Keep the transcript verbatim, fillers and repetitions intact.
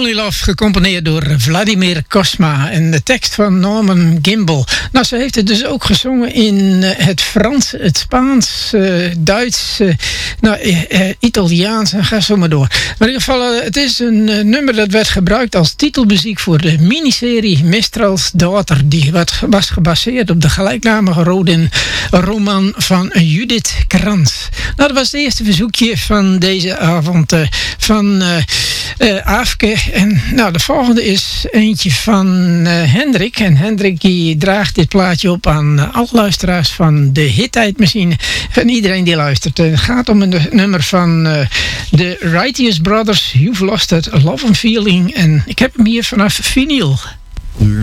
Only Love, gecomponeerd door Vladimir Cosma en de tekst van Norman Gimbel. Nou, ze heeft het dus ook gezongen in het Frans, het Spaans, uh, Duits, uh, nou, uh, uh, Italiaans en ga zo maar door. Maar in ieder geval, uh, het is een uh, nummer dat werd gebruikt als titelmuziek voor de miniserie Mistral's Daughter. Die wat was gebaseerd op de gelijknamige Rodin roman van Judith Krantz. Nou, dat was het eerste verzoekje van deze avond uh, van uh, uh, Aafke. En nou, de volgende is eentje van uh, Hendrik. En Hendrik die draagt dit plaatje op aan uh, alle luisteraars van de Hittijdmachine. Van iedereen die luistert. Het gaat om een nummer van uh, de Righteous Brothers. You've Lost It, Love and Feeling. En ik heb hem hier vanaf vinyl.